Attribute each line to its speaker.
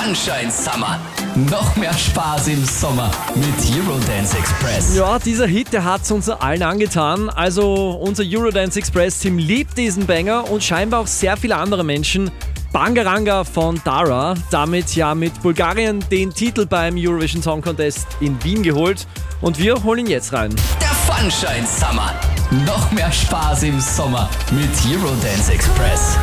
Speaker 1: Sunshine Summer. Noch mehr Spaß im Sommer mit Eurodance Express.
Speaker 2: Ja, dieser Hit, der hat es uns allen angetan. Also unser Eurodance Express Team liebt diesen Banger und scheinbar auch sehr viele andere Menschen. Bangaranga von Dara, damit ja mit Bulgarien den Titel beim Eurovision Song Contest in Wien geholt. Und wir holen ihn jetzt rein.
Speaker 1: Der Sunshine Summer. Noch mehr Spaß im Sommer mit Eurodance Express.